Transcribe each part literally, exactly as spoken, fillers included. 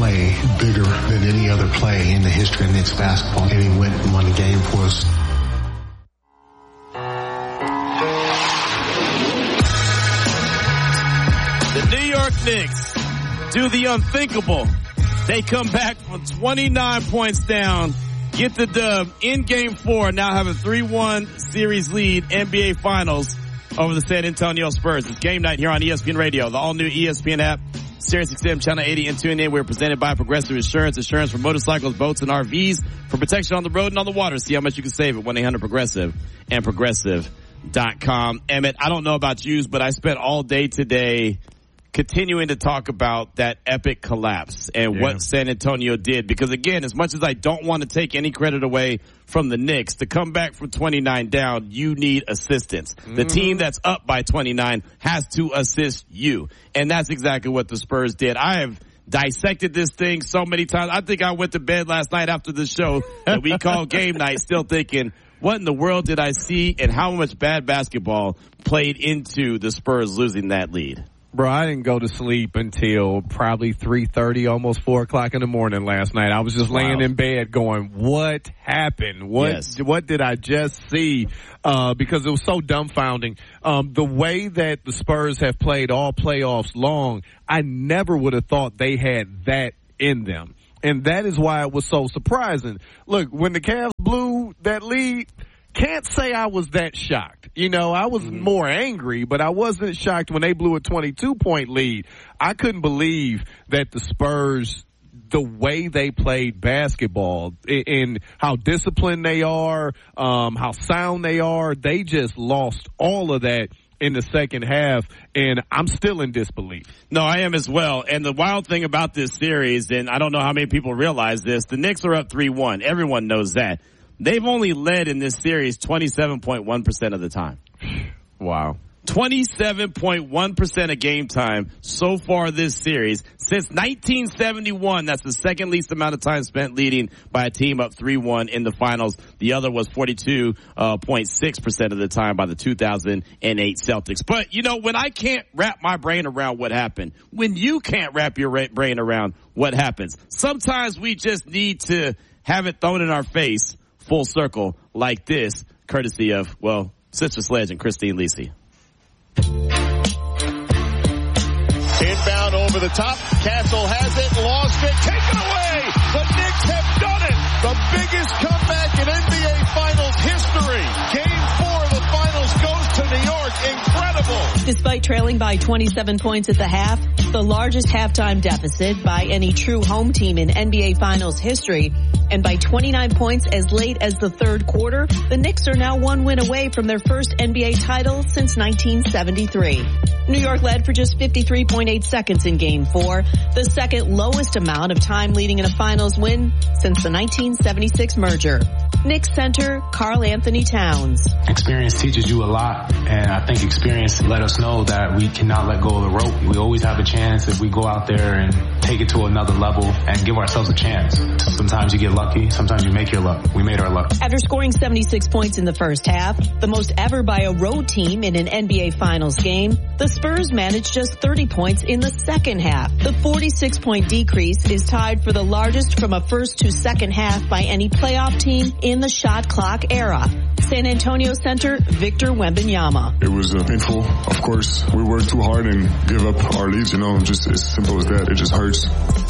play bigger than any other play in the history of Knicks basketball. And he went and won the game for us. The New York Knicks do the unthinkable. They come back from twenty-nine points down, get the dub in game four, now have a three one series lead, N B A Finals over the San Antonio Spurs. It's game night here on E S P N Radio, the all-new E S P N app, Sirius X M Channel eighty, and tune in. We're presented by Progressive Insurance. Insurance for motorcycles, boats, and R Vs for protection on the road and on the water. See how much you can save at one eight hundred progressive and progressive dot com. Emmett, I don't know about you, but I spent all day today continuing to talk about that epic collapse and yeah. what San Antonio did. Because, again, as much as I don't want to take any credit away from the Knicks, to come back from twenty-nine down, you need assistance. Mm-hmm. The team that's up by twenty-nine has to assist you. And that's exactly what the Spurs did. I have dissected this thing so many times. I think I went to bed last night after the show that we called Game Night still thinking, what in the world did I see and how much bad basketball played into the Spurs losing that lead? Bro, I didn't go to sleep until probably three thirty, almost four o'clock in the morning last night. I was just laying wow. in bed going, what happened? What yes. what did I just see? Uh, because it was so dumbfounding. Um, the way that the Spurs have played all playoffs long, I never would have thought they had that in them. And that is why it was so surprising. Look, when the Cavs blew that lead, can't say I was that shocked. You know, I was mm-hmm. more angry, but I wasn't shocked when they blew a twenty-two point lead. I couldn't believe that the Spurs, the way they played basketball and how disciplined they are, um, how sound they are, they just lost all of that in the second half, and I'm still in disbelief. No, I am as well. And the wild thing about this series, and I don't know how many people realize this, the Knicks are up three one. Everyone knows that. They've only led in this series twenty-seven point one percent of the time. Wow. twenty-seven point one percent of game time so far this series. Since nineteen seventy-one, that's the second least amount of time spent leading by a team up three one in the finals. The other was forty-two point six percent of the time by the two thousand eight Celtics. But, you know, when I can't wrap my brain around what happened, when you can't wrap your brain around what happens, sometimes we just need to have it thrown in our face full circle like this, courtesy of, well, Sister Sledge and Christine Lisi. Inbound over the top. Castle has it, lost it, taken away. The Knicks have done it. The biggest comeback in N B A Finals history. Game four of the Finals goes to New York. Incredible. Despite trailing by twenty-seven points at the half, the largest halftime deficit by any true home team in N B A Finals history, and by twenty-nine points as late as the third quarter, the Knicks are now one win away from their first N B A title since nineteen seventy-three. New York led for just fifty-three point eight seconds in Game four, the second lowest amount of time leading in a finals win since the nineteen seventy-six merger. Knicks center Karl Anthony Towns. Experience teaches you a lot, and I think experience let us know that we cannot let go of the rope. We always have a chance if we go out there and take it to another level and give ourselves a chance. Sometimes you get lucky, sometimes you make your luck. We made our luck. After scoring seventy-six points in the first half, the most ever by a road team in an N B A Finals game, the Spurs managed just thirty points in the second half. The forty-six point decrease is tied for the largest from a first to second half by any playoff team in the shot clock era. San Antonio center Victor Wembanyama. It was uh, painful, of course. We worked too hard and give up our leads, you know, just as simple as that. It just hurts.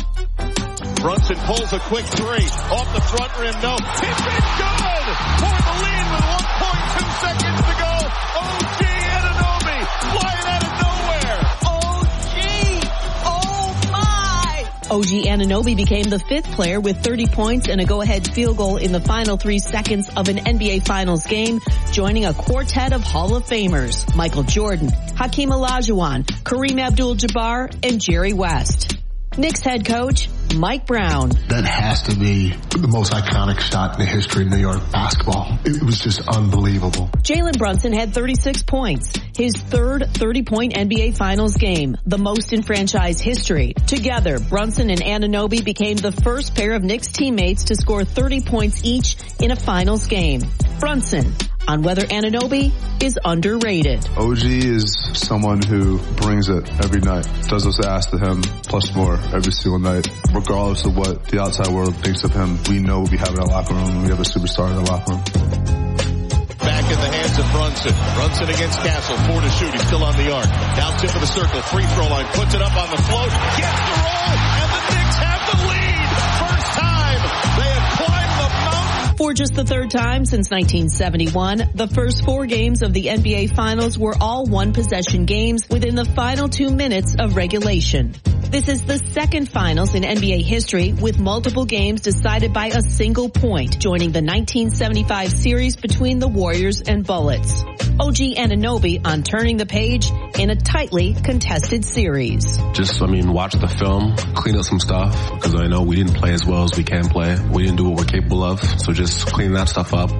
Brunson pulls a quick three. Off the front rim, no. It's been good! For the lead with one point two seconds to go. O G Anunoby flying out of nowhere. O G! Oh my! O G Anunoby became the fifth player with thirty points and a go-ahead field goal in the final three seconds of an N B A Finals game, joining a quartet of Hall of Famers: Michael Jordan, Hakeem Olajuwon, Kareem Abdul-Jabbar, and Jerry West. Knicks head coach Mike Brown. That has to be the most iconic shot in the history of New York basketball. It was just unbelievable. Jalen Brunson had thirty-six points, his third thirty-point N B A Finals game, the most in franchise history. Together, Brunson and Anunoby became the first pair of Knicks teammates to score thirty points each in a Finals game. Brunson, on whether Anunoby is underrated. O G is someone who brings it every night, does what's asked of him, plus more every single night. Regardless of what the outside world thinks of him, we know we have in our locker room. We have a superstar in the locker room. Back in the hands of Brunson. Brunson against Castle. Four to shoot. He's still on the arc. Down tip of the circle. Free throw line. Puts it up on the float. Gets the roll. And the Knicks have the lead. First time they have climbed the mountain. For just the third time since nineteen seventy-one, the first four games of the N B A Finals were all one-possession games within the final two minutes of regulation. This is the second finals in N B A history with multiple games decided by a single point, joining the nineteen seventy-five series between the Warriors and Bullets. O G Anunoby on turning the page in a tightly contested series. Just, I mean, watch the film, clean up some stuff, because I know we didn't play as well as we can play. We didn't do what we're capable of, so just clean that stuff up.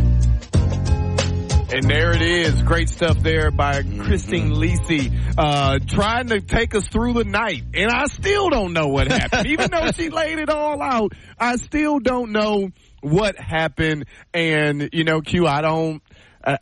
And there it is. Great stuff there by Christine Lisi, uh, trying to take us through the night. And I still don't know what happened. Even though she laid it all out, I still don't know what happened. And, you know, Q, I don't, uh,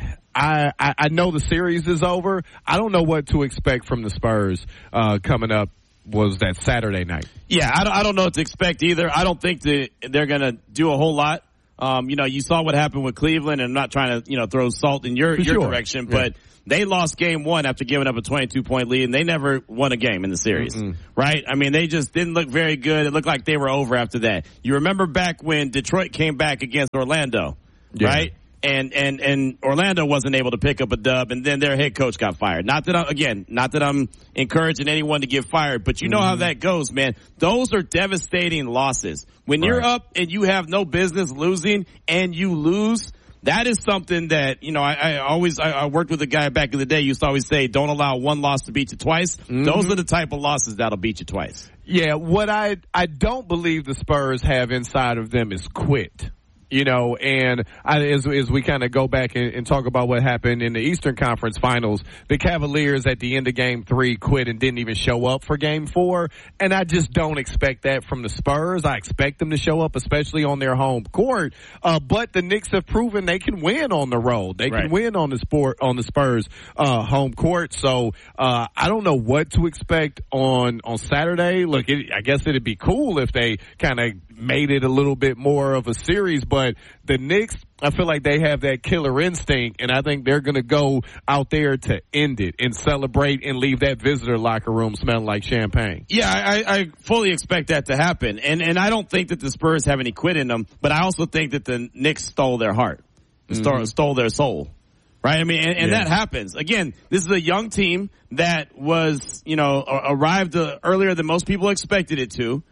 I, I, I know the series is over. I don't know what to expect from the Spurs, uh, coming up. Was that Saturday night? Yeah, I don't, I don't know what to expect either. I don't think that they're going to do a whole lot. Um, you know, you saw what happened with Cleveland, and I'm not trying to, you know, throw salt in your, For your sure. direction, yeah. but they lost game one after giving up a twenty-two point lead, and they never won a game in the series, mm-hmm. right? I mean, they just didn't look very good. It looked like they were over after that. You remember back when Detroit came back against Orlando, yeah. right? And, and, and Orlando wasn't able to pick up a dub, and then their head coach got fired. Not that I'm, again, not that I'm encouraging anyone to get fired, but you know mm-hmm. how that goes, man. Those are devastating losses. When right. you're up and you have no business losing and you lose, that is something that, you know, I, I always, I, I worked with a guy back in the day, used to always say, don't allow one loss to beat you twice. Mm-hmm. Those are the type of losses that'll beat you twice. Yeah, what I, I don't believe the Spurs have inside of them is quit. You know, and I, as, as we kind of go back and, and talk about what happened in the Eastern Conference Finals, the Cavaliers at the end of Game Three quit and didn't even show up for Game Four, and I just don't expect that from the Spurs. I expect them to show up, especially on their home court. Uh, but the Knicks have proven they can win on the road. They right. can win on the sport on the Spurs uh, home court. So uh, I don't know what to expect on on Saturday. Look, it, I guess it'd be cool if they kind of made it a little bit more of a series, but the Knicks, I feel like they have that killer instinct, and I think they're going to go out there to end it and celebrate and leave that visitor locker room smelling like champagne. Yeah, I, I fully expect that to happen, and and I don't think that the Spurs have any quit in them, but I also think that the Knicks stole their heart, mm-hmm. stole, stole their soul. Right? I mean, and, and yeah. that happens. Again, this is a young team that was, you know, arrived uh, earlier than most people expected it to,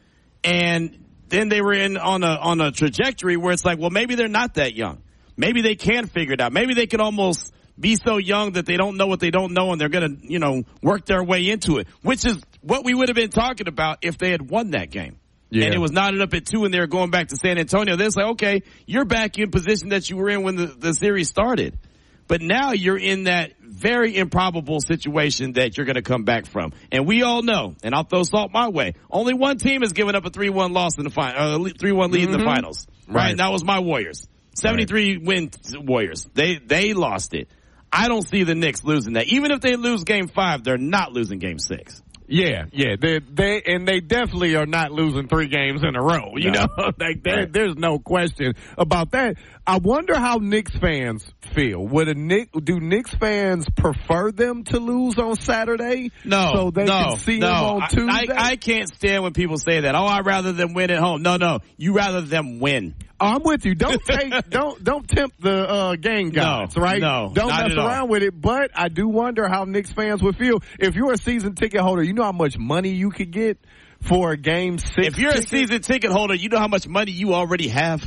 and then they were in on a on a trajectory where it's like, well, maybe they're not that young. Maybe they can figure it out. Maybe they can almost be so young that they don't know what they don't know, and they're going to, you know, work their way into it, which is what we would have been talking about if they had won that game. Yeah. And it was knotted up at two, and they were going back to San Antonio. Then it's like, okay, you're back in position that you were in when the, the series started. But now you're in that very improbable situation that you're going to come back from. And we all know, and I'll throw salt my way, only one team has given up a three one loss in the final, uh, three one lead mm-hmm. in the finals. Right. right? And that was my Warriors. seventy-three right. win Warriors. They, they lost it. I don't see the Knicks losing that. Even if they lose game five, they're not losing game six. Yeah, yeah, they they and they definitely are not losing three games in a row. You no. know, like there, right. there's no question about that. I wonder how Knicks fans feel. Would a Knicks do Knicks fans prefer them to lose on Saturday? No, so they no, can see no. them on Tuesday. I, I, I can't stand when people say that. Oh, I'd rather them win at home. No, no, you rather them win. I'm with you. Don't take, don't, don't tempt the, uh, game gods, no, right? No, don't not mess at around all. with it. But I do wonder how Knicks fans would feel if you're a season ticket holder. You know how much money you could get for a game six. If you're ticket? a season ticket holder, you know how much money you already have.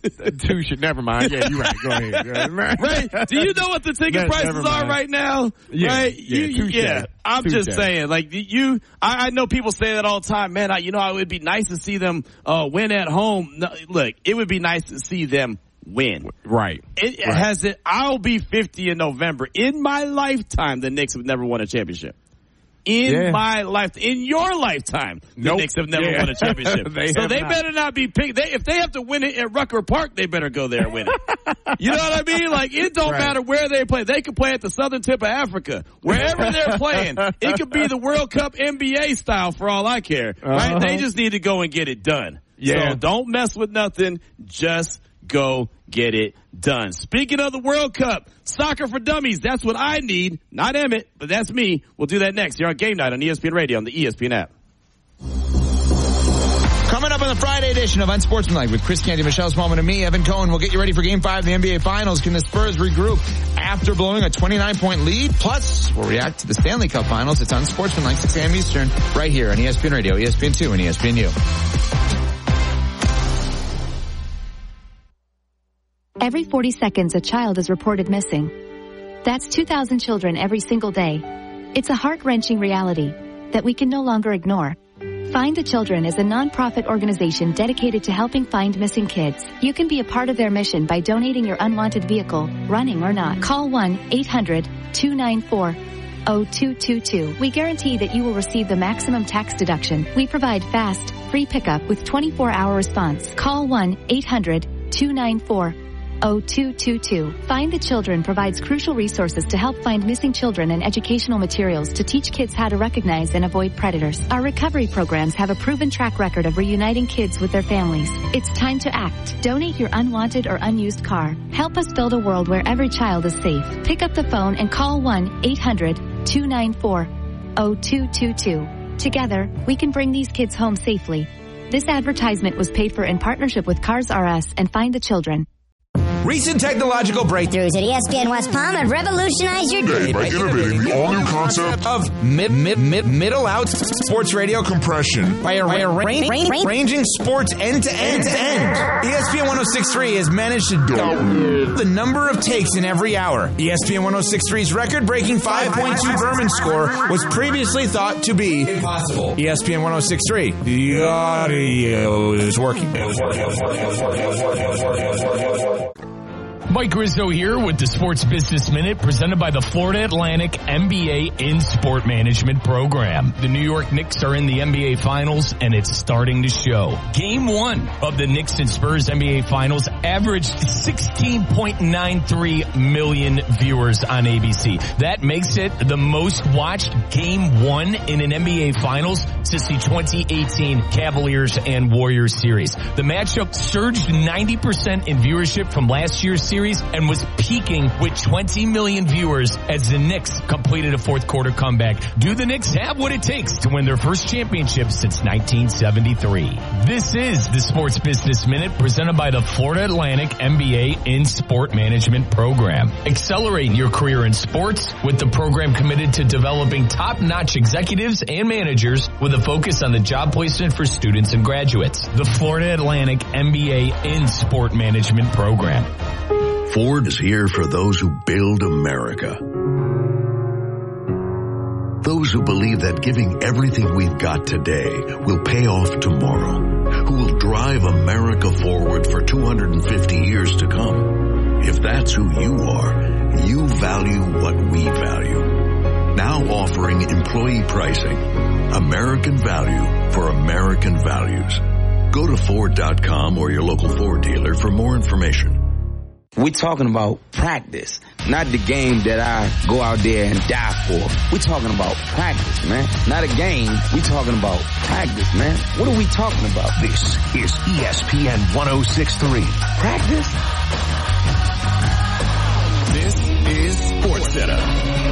Two should never mind. Yeah, you're right. Go ahead. Go ahead. Right? Do you know what the ticket Ne- prices are right now? Yeah, right? Yeah, you, yeah. I'm Touché. just saying, like you, I, I know people say that all the time. Man, I, you know, it would be nice to see them uh, win at home. No, look, it would be nice to see them win. Right. It right. has it. I'll be fifty in November. In my lifetime, the Knicks have never won a championship. in yeah. my life, in your lifetime, the nope. Knicks have never yeah. won a championship. they so they not. better not be picked. They, if they have to win it at Rucker Park, they better go there and win it. You know what I mean? Like, it don't right. matter where they play. They could play at the southern tip of Africa. Wherever they're playing, it could be the World Cup N B A style for all I care. Right? Uh-huh. They just need to go and get it done. Yeah. So don't mess with nothing. Just go get it done. Speaking of the World Cup, soccer for dummies. That's what I need. Not Emmett, but that's me. We'll do that next here on Game Night on E S P N Radio on the E S P N app. Coming up on the Friday edition of Unsportsmanlike with Chris Canty, Michelle Smallman, and me, Evan Cohen. We'll get you ready for Game five of the N B A Finals. Can the Spurs regroup after blowing a twenty-nine point lead? Plus, we'll react to the Stanley Cup Finals. It's Unsportsmanlike, six a.m. Eastern, right here on E S P N Radio, E S P N two, and E S P N U. Every forty seconds, a child is reported missing. That's two thousand children every single day. It's a heart-wrenching reality that we can no longer ignore. Find the Children is a non-profit organization dedicated to helping find missing kids. You can be a part of their mission by donating your unwanted vehicle, running or not. Call one eight hundred two nine four oh two two two. We guarantee that you will receive the maximum tax deduction. We provide fast, free pickup with twenty-four hour response. Call one eight hundred two nine four oh two two two. Find the Children provides crucial resources to help find missing children and educational materials to teach kids how to recognize and avoid predators. Our recovery programs have a proven track record of reuniting kids with their families. It's time to act. Donate your unwanted or unused car. Help us build a world where every child is safe. Pick up the phone and call one eight hundred two nine four oh two two two. Together, we can bring these kids home safely. This advertisement was paid for in partnership with Cars R Us and Find the Children. Recent technological breakthroughs at E S P N West Palm have revolutionized your day by innovating the all-new concept of mid, mid, mid, middle out sports radio compression by, by arra- arranging sports end to end to end. E S P N one oh six point three has managed to double the number of takes in every hour. E S P N one oh six point three's record-breaking five point two Berman score was previously thought to be impossible. E S P N one oh six point three, the audio is working. Mike Rizzo here with the Sports Business Minute presented by the Florida Atlantic M B A in Sport Management Program. The New York Knicks are in the N B A Finals and it's starting to show. Game one of the Knicks and Spurs N B A Finals averaged sixteen point nine three million viewers on A B C. That makes it the most watched game one in an N B A Finals since the twenty eighteen Cavaliers and Warriors series. The matchup surged ninety percent in viewership from last year's series and was peaking with twenty million viewers as the Knicks completed a fourth quarter comeback. Do the Knicks have what it takes to win their first championship since nineteen seventy-three? This is the Sports Business Minute presented by the Florida Atlantic M B A in Sport Management Program. Accelerate your career in sports with the program committed to developing top-notch executives and managers with a focus on the job placement for students and graduates. The Florida Atlantic M B A in Sport Management Program. Ford is here for those who build America. Those who believe that giving everything we've got today will pay off tomorrow. Who will drive America forward for two hundred fifty years to come. If that's who you are, you value what we value. Now offering employee pricing. American value for American values. Go to Ford dot com or your local Ford dealer for more information. We're talking about practice, not the game that I go out there and die for. We're talking about practice, man. Not a game. We're talking about practice, man. What are we talking about? This is E S P N one oh six point three. Practice? This is Sports Center.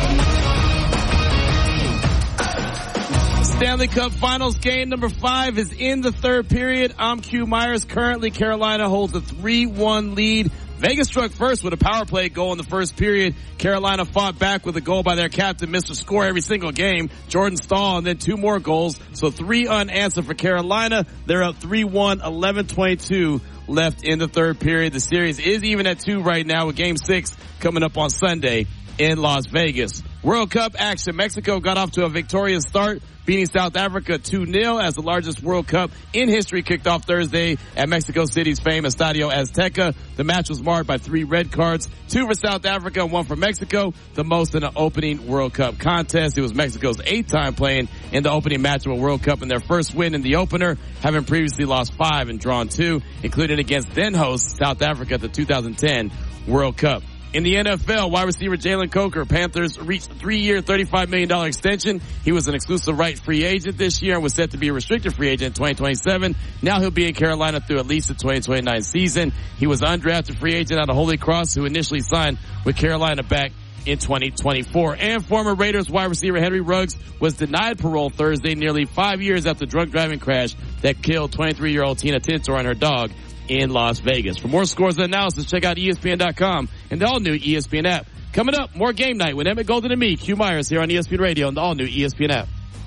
Stanley Cup Finals game number five is in the third period. I'm Q Myers. Currently, Carolina holds a three one lead. Vegas struck first with a power play goal in the first period. Carolina fought back with a goal by their captain, Mister Score every single game, Jordan Staal, and then two more goals. So three unanswered for Carolina. They're up three one, eleven twenty-two left in the third period. The series is even at two right now with game six coming up on Sunday in Las Vegas. World Cup action. Mexico got off to a victorious start, beating South Africa two nil as the largest World Cup in history kicked off Thursday at Mexico City's famous Estadio Azteca. The match was marred by three red cards, two for South Africa and one for Mexico, the most in an opening World Cup contest. It was Mexico's eighth time playing in the opening match of a World Cup and their first win in the opener, having previously lost five and drawn two, including against then host South Africa at the two thousand ten World Cup. In the N F L, wide receiver Jalen Coker, Panthers reached a three-year, thirty-five million dollars extension. He was an exclusive right free agent this year and was set to be a restricted free agent in twenty twenty-seven. Now he'll be in Carolina through at least the twenty twenty-nine season. He was an undrafted free agent out of Holy Cross who initially signed with Carolina back in twenty twenty-four. And former Raiders wide receiver Henry Ruggs was denied parole Thursday, nearly five years after the drunk driving crash that killed twenty-three-year-old Tina Tintor and her dog in Las Vegas. For more scores and analysis, check out E S P N dot com and the all-new E S P N app. Coming up, more Game Night with Emmett Golden and me, Q Myers, here on E S P N Radio and the all-new E S P N app.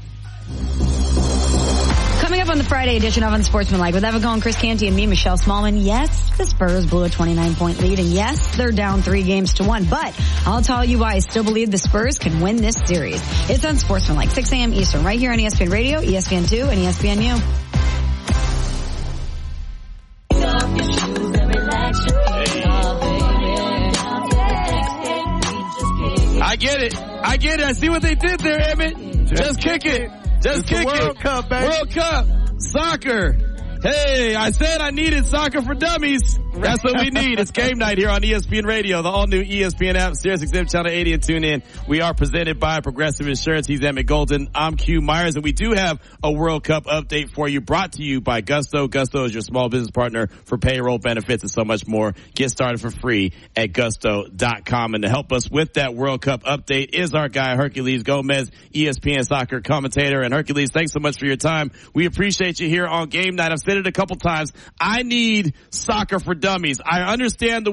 Coming up on the Friday edition of Unsportsmanlike with Eva Golan, Chris Canty, and me, Michelle Smallman. Yes, the Spurs blew a twenty-nine point lead, and yes, they're down three games to one. But I'll tell you why I still believe the Spurs can win this series. It's Unsportsmanlike, six a.m. Eastern, right here on E S P N Radio, E S P N two, and E S P N U. I get it. I get it. I see what they did there, Emmett. Just, Just kick it. Just it's kick World it. World Cup, baby. World Cup. Soccer. Hey, I said I needed soccer for dummies. That's what we need. It's Game Night here on E S P N Radio, the all-new E S P N app, SiriusXM Channel eighty, and tune in. We are presented by Progressive Insurance. He's Emmett Golden. I'm Q Myers, and we do have a World Cup update for you, brought to you by Gusto. Gusto is your small business partner for payroll, benefits, and so much more. Get started for free at gusto dot com. And to help us with that World Cup update is our guy, Hercules Gomez, E S P N soccer commentator. And Hercules, thanks so much for your time. We appreciate you here on Game Night. I've said it a couple times. I need soccer for dummies. I understand the